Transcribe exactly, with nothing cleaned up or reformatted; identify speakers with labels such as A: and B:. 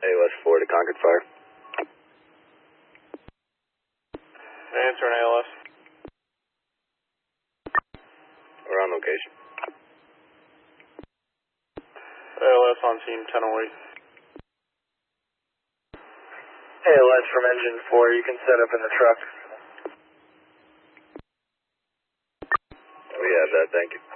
A: A L S four to Concord Fire.
B: Answer an A L S.
A: We're on location.
B: A L S on scene ten oh eight.
C: A L S from engine four, you can set up in the truck.
A: We have that, thank you.